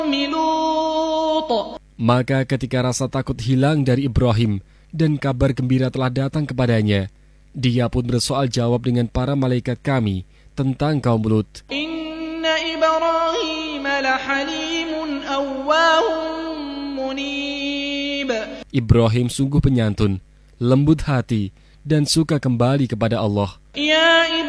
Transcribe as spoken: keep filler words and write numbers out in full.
Maka ketika rasa takut hilang dari Ibrahim dan kabar gembira telah datang kepadanya, dia pun bersoal jawab dengan para malaikat kami tentang kaum Lut. Inna Ibrahim lahalimun awwahum munib. Ibrahim sungguh penyantun, lembut hati, dan suka kembali kepada Allah. Ya